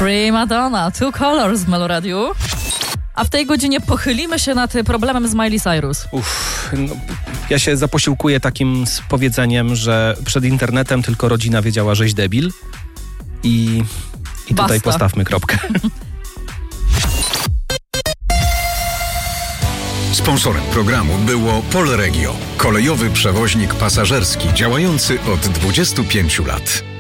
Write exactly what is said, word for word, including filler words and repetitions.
Prima Donna, Two Colors w Meloradiu. A w tej godzinie pochylimy się nad problemem z Miley Cyrus. Uff, no, ja się zaposiłkuję takim powiedzeniem, że przed internetem tylko rodzina wiedziała, żeś debil. I, i tutaj postawmy kropkę. Sponsorem programu było Polregio, kolejowy przewoźnik pasażerski działający od dwudziestu pięciu lat.